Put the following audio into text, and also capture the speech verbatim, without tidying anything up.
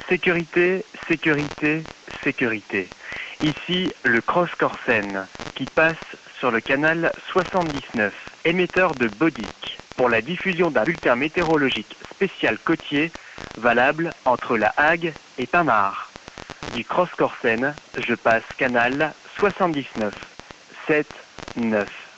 Sécurité, sécurité, sécurité. Ici, le Cross Corsen, qui passe sur le canal soixante-dix-neuf, émetteur de Bodic, pour la diffusion d'un bulletin météorologique spécial côtier, valable entre La Hague et Pinard. Du Cross Corsen, je passe canal soixante-dix-neuf, sept, neuf.